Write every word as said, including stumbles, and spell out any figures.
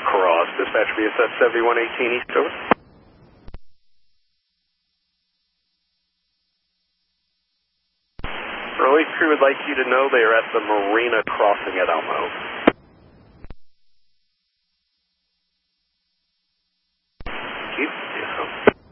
Cross. Dispatch V S S seventy-one eighteen East, over. Relief crew would like you to know they are at the Marina crossing at Elmo.